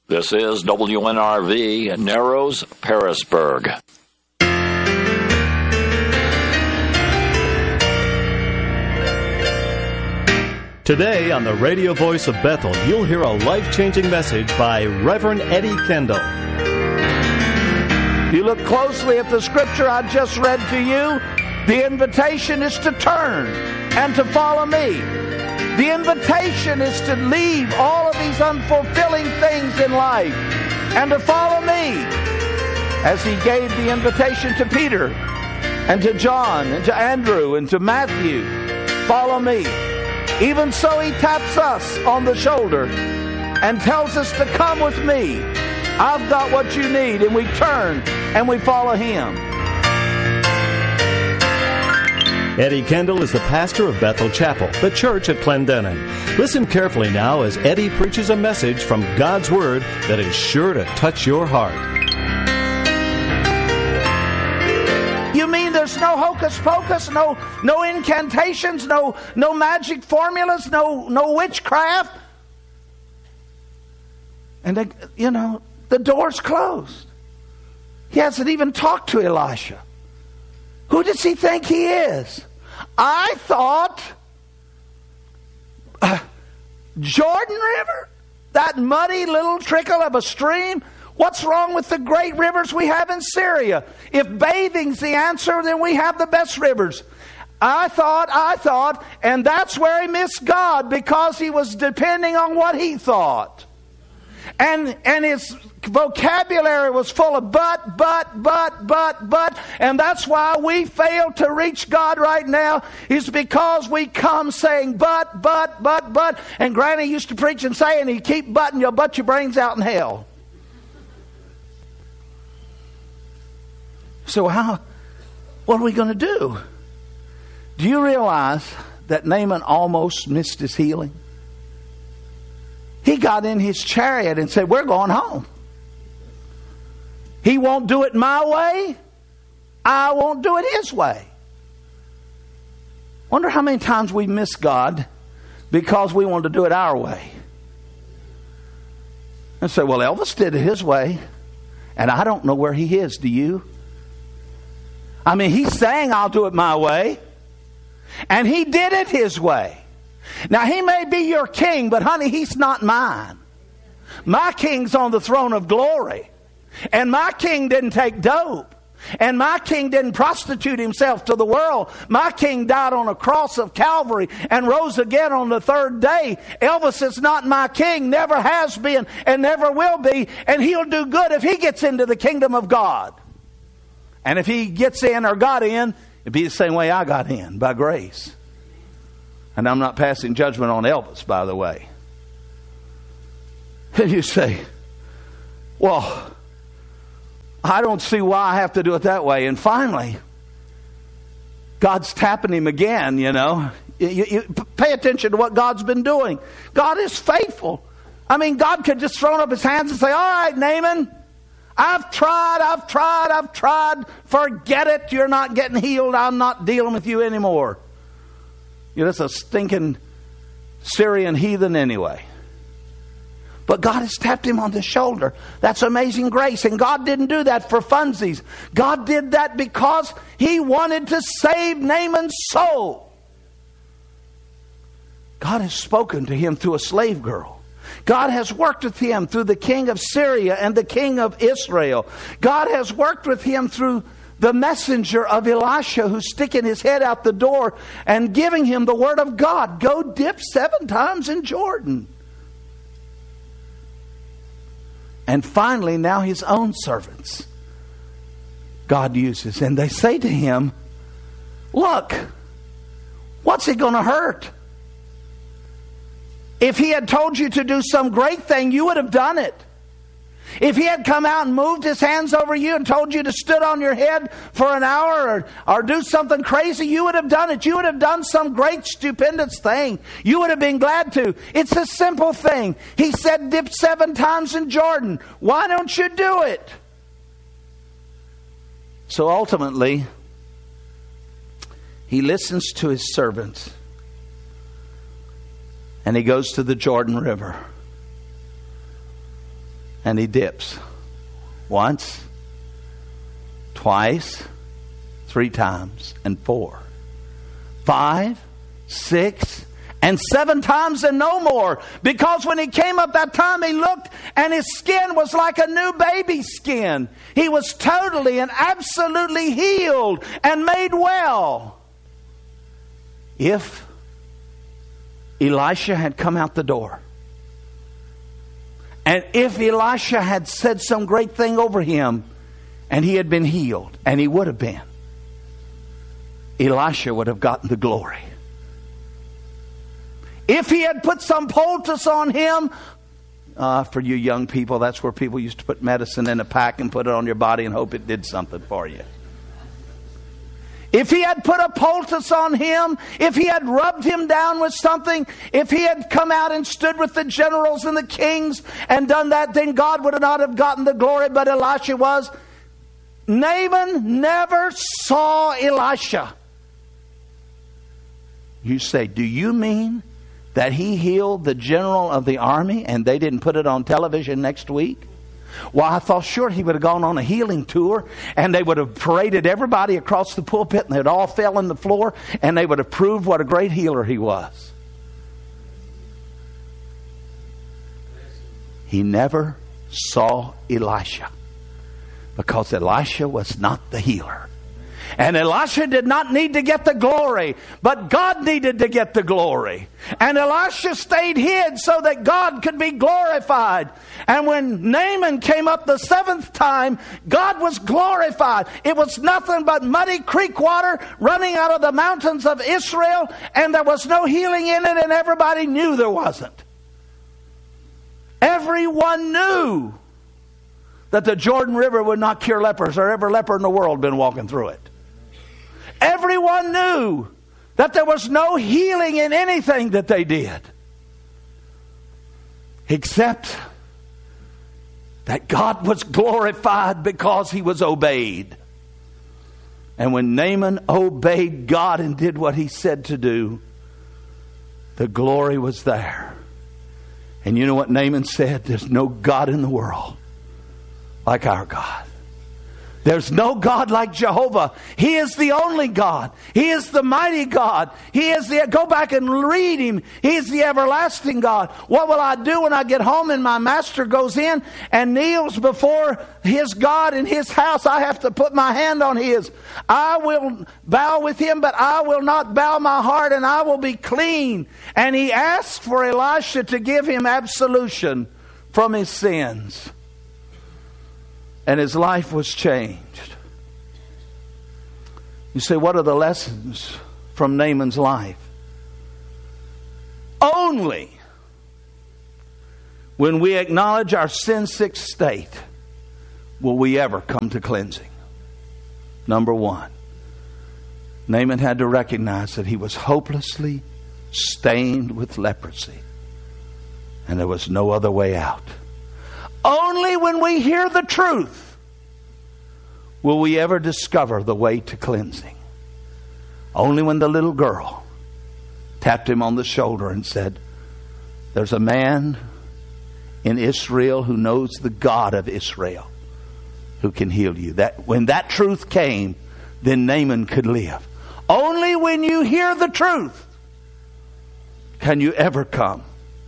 This is WNRV Narrows, Pearisburg. Today on the radio voice of Bethel, you'll hear a life-changing message by Reverend Eddie Kendall. If you look closely at the scripture I just read to you, the invitation is to turn and to follow me. The invitation is to leave all of these unfulfilling things in life and to follow me, as he gave the invitation to Peter and to John and to Andrew and to Matthew. Follow me. Even so, he taps us on the shoulder and tells us to come with me. I've got what you need. And we turn and we follow him. Eddie Kendall is the pastor of Bethel Chapel, the church at Clendenin. Listen carefully now as Eddie preaches a message from God's Word that is sure to touch your heart. You mean there's no hocus pocus, no incantations, no magic formulas, no witchcraft? And the door's closed. He hasn't even talked to Elisha. Who does he think he is? I thought Jordan River, that muddy little trickle of a stream. What's wrong with the great rivers we have in Syria? If bathing's the answer, then we have the best rivers. I thought, and that's where he missed God, because he was depending on what he thought. And his vocabulary was full of but, and that's why we fail to reach God right now, is because we come saying but, and Granny used to preach and say, and you keep butting, you'll butt your brains out in hell. So what are we going to do? Do you realize that Naaman almost missed his healing? He got in his chariot and said, we're going home. He won't do it my way. I won't do it his way. Wonder how many times we miss God because we want to do it our way. And say, well, Elvis did it his way, and I don't know where he is. Do you? I mean, he's saying I'll do it my way, and he did it his way. Now, he may be your king, but honey, he's not mine. My king's on the throne of glory. And my king didn't take dope. And my king didn't prostitute himself to the world. My king died on a cross of Calvary and rose again on the third day. Elvis is not my king, never has been, and never will be. And he'll do good if he gets into the kingdom of God. And if he gets in or got in, it'd be the same way I got in, by grace. And I'm not passing judgment on Elvis, by the way. And you say, well, I don't see why I have to do it that way. And finally, God's tapping him again, You pay attention to what God's been doing. God is faithful. I mean, God could just throw up his hands and say, all right, Naaman, I've tried. Forget it. You're not getting healed. I'm not dealing with you anymore. You're just a stinking Syrian heathen anyway. But God has tapped him on the shoulder. That's amazing grace. And God didn't do that for funsies. God did that because he wanted to save Naaman's soul. God has spoken to him through a slave girl. God has worked with him through the king of Syria and the king of Israel. God has worked with him through the messenger of Elisha, who's sticking his head out the door and giving him the word of God. Go dip 7 times in Jordan. And finally, now his own servants God uses. And they say to him, look, what's it going to hurt? If he had told you to do some great thing, you would have done it. If he had come out and moved his hands over you and told you to stood on your head for an hour or do something crazy, you would have done it. You would have done some great stupendous thing. You would have been glad to. It's a simple thing. He said, dip 7 times in Jordan. Why don't you do it? So ultimately, he listens to his servants. And he goes to the Jordan River. And he dips. Once, twice, 3 times, and 4, 5, 6, and 7 times and no more. Because when he came up that time, he looked and his skin was like a new baby's skin. He was totally and absolutely healed and made well. If Elisha had come out the door, and if Elisha had said some great thing over him, and he had been healed, and he would have been, Elisha would have gotten the glory. If he had put some poultice on him, for you young people, that's where people used to put medicine in a pack and put it on your body and hope it did something for you. If he had put a poultice on him, if he had rubbed him down with something, if he had come out and stood with the generals and the kings and done that, then God would not have gotten the glory, but Elisha was. Naaman never saw Elisha. You say, do you mean that he healed the general of the army and they didn't put it on television next week? Well, I thought sure he would have gone on a healing tour and they would have paraded everybody across the pulpit and they'd all fell on the floor and they would have proved what a great healer he was. He never saw Elisha because Elisha was not the healer. And Elisha did not need to get the glory, but God needed to get the glory. And Elisha stayed hid so that God could be glorified. And when Naaman came up the 7th time, God was glorified. It was nothing but muddy creek water running out of the mountains of Israel, and there was no healing in it, and everybody knew there wasn't. Everyone knew that the Jordan River would not cure lepers, or every leper in the world been walking through it. Everyone knew that there was no healing in anything that they did, except that God was glorified because he was obeyed. And when Naaman obeyed God and did what he said to do, the glory was there. And you know what Naaman said? There's no God in the world like our God. There's no God like Jehovah. He is the only God. He is the mighty God. He is the, go back and read him. He is the everlasting God. What will I do when I get home and my master goes in and kneels before his God in his house? I have to put my hand on his. I will bow with him, but I will not bow my heart, and I will be clean. And he asked for Elisha to give him absolution from his sins. And his life was changed. You say, what are the lessons from Naaman's life? Only when we acknowledge our sin-sick state will we ever come to cleansing. Number 1, Naaman had to recognize that he was hopelessly stained with leprosy, and there was no other way out. Only when we hear the truth will we ever discover the way to cleansing. Only when the little girl tapped him on the shoulder and said, there's a man in Israel who knows the God of Israel who can heal you. That when that truth came, then Naaman could live. Only when you hear the truth can you ever come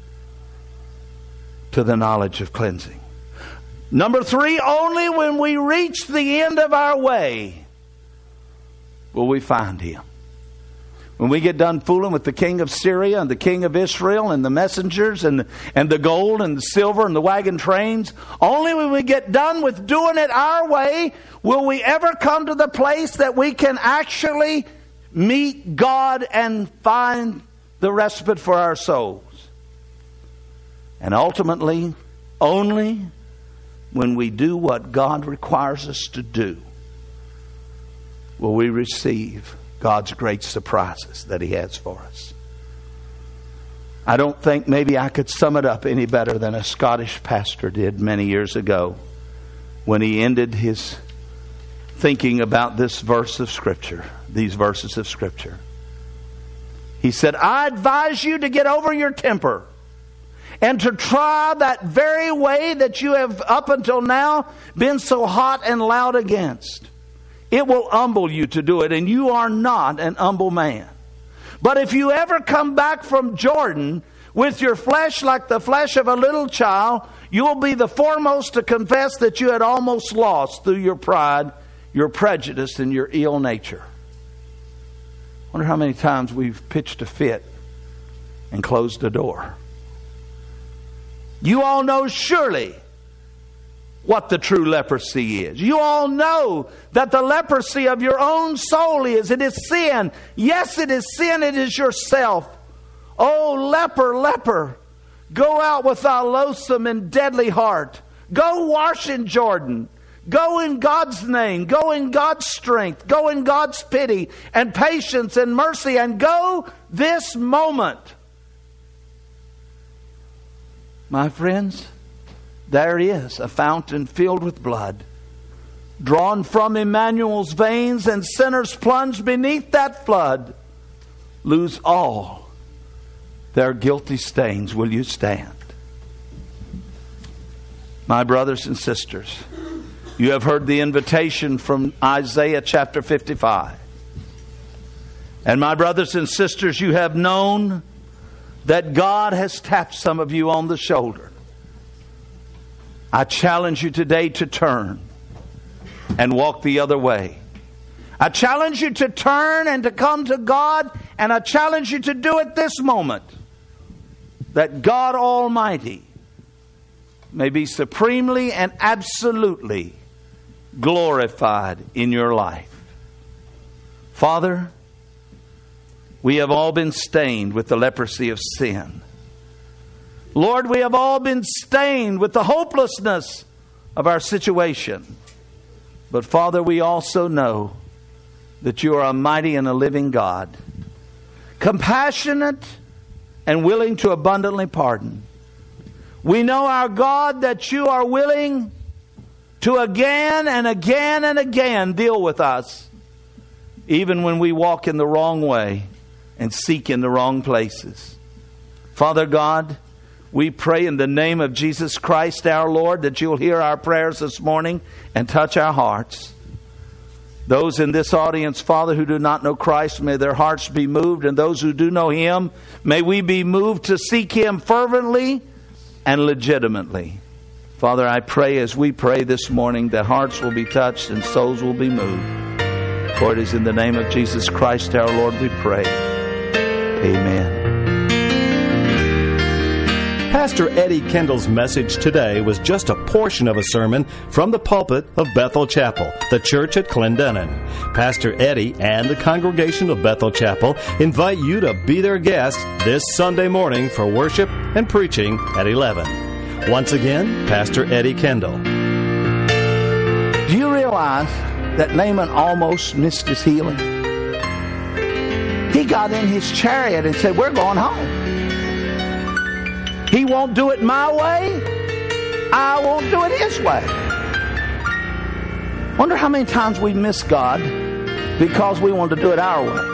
to the knowledge of cleansing. Number 3, only when we reach the end of our way will we find him. When we get done fooling with the king of Syria and the king of Israel and the messengers and the gold and the silver and the wagon trains, only when we get done with doing it our way will we ever come to the place that we can actually meet God and find the respite for our souls. And ultimately, only when we do what God requires us to do will we receive God's great surprises that he has for us. I don't think maybe I could sum it up any better than a Scottish pastor did many years ago when he ended his thinking about this verse of Scripture, these verses of Scripture. He said, I advise you to get over your temper and to try that very way that you have up until now been so hot and loud against. It will humble you to do it, and you are not an humble man. But if you ever come back from Jordan with your flesh like the flesh of a little child, you will be the foremost to confess that you had almost lost through your pride, your prejudice, and your ill nature. I wonder how many times we've pitched a fit and closed the door. You all know surely what the true leprosy is. You all know that the leprosy of your own soul is. It is sin. Yes, it is sin. It is yourself. Oh, leper, leper, go out with thy loathsome and deadly heart. Go wash in Jordan. Go in God's name. Go in God's strength. Go in God's pity and patience and mercy. And go this moment. My friends, there is a fountain filled with blood, drawn from Emmanuel's veins, and sinners plunged beneath that flood lose all their guilty stains. Will you stand? My brothers and sisters, you have heard the invitation from Isaiah chapter 55. And my brothers and sisters, you have known that God has tapped some of you on the shoulder. I challenge you today to turn and walk the other way. I challenge you to turn and to come to God, and I challenge you to do it this moment, that God Almighty may be supremely and absolutely glorified in your life. Father, we have all been stained with the leprosy of sin. Lord, we have all been stained with the hopelessness of our situation. But Father, we also know that you are a mighty and a living God, compassionate and willing to abundantly pardon. We know, our God, that you are willing to again and again and again deal with us, even when we walk in the wrong way and seek in the wrong places. Father God, we pray in the name of Jesus Christ our Lord that you'll hear our prayers this morning and touch our hearts. Those in this audience, Father, who do not know Christ, may their hearts be moved. And those who do know Him, may we be moved to seek Him fervently and legitimately. Father, I pray as we pray this morning that hearts will be touched and souls will be moved. For it is in the name of Jesus Christ our Lord we pray. Amen. Pastor Eddie Kendall's message today was just a portion of a sermon from the pulpit of Bethel Chapel, the church at Clendenin. Pastor Eddie and the congregation of Bethel Chapel invite you to be their guest this Sunday morning for worship and preaching at 11. Once again, Pastor Eddie Kendall. Do you realize that Naaman almost missed his healing? He got in his chariot and said, "We're going home. He won't do it my way. I won't do it His way." Wonder how many times we miss God because we want to do it our way.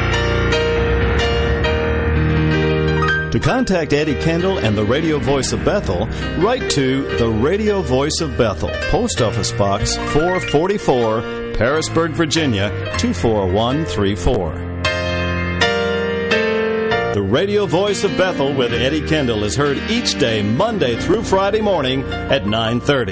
To contact Eddie Kendall and the Radio Voice of Bethel, write to the Radio Voice of Bethel, Post Office Box 444, Parisburg, Virginia 24134. The Radio Voice of Bethel with Eddie Kendall is heard each day, Monday through Friday morning at 9:30.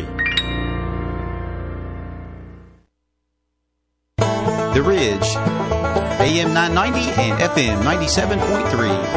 The Ridge, AM 990 and FM 97.3.